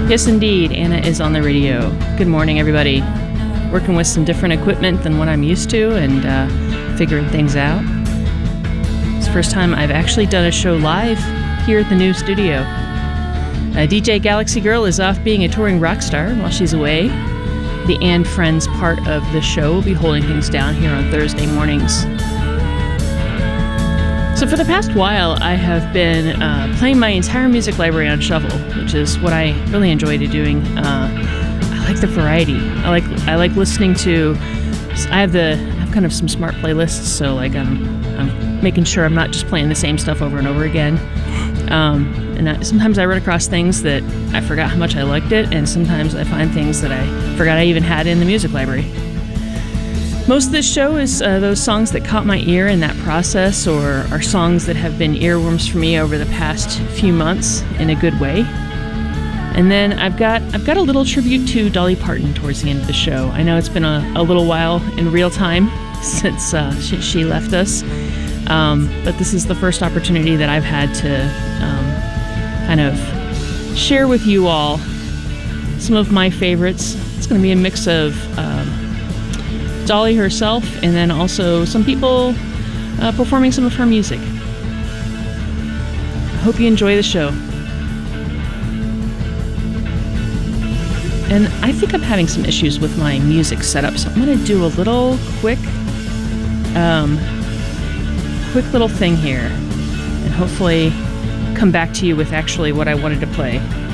Yes, indeed, Anna is on the radio. Good morning, everybody. Working with some different equipment than what I'm used to and figuring things out. It's the first time I've actually done a show live here at the new studio. DJ Galaxy Girl is off being a touring rock star while she's away. The And Friends part of the show will be holding things down here on Thursday mornings. So for the past while, I have been playing my entire music library on shuffle, which is what I really enjoy doing. I like the variety. I like listening to. I have kind of some smart playlists, so like I'm making sure I'm not just playing the same stuff over and over again. Sometimes I run across things that I forgot how much I liked it, and sometimes I find things that I forgot I even had in the music library. Most of this show is those songs that caught my ear in that process, or are songs that have been earworms for me over the past few months in a good way. And then I've got a little tribute to Dolly Parton towards the end of the show. I know it's been a little while in real time since she left us, but this is the first opportunity that I've had to kind of share with you all some of my favorites. It's going to be a mix of Dolly herself, and then also some people performing some of her music. I hope you enjoy the show. And I think I'm having some issues with my music setup, so I'm going to do a little quick little thing here, and hopefully come back to you with actually what I wanted to play.